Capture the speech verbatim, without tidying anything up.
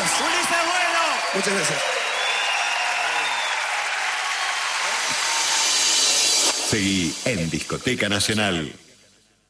gracias. Ulises Bueno. Muchas gracias. Seguí en Discoteca Nacional.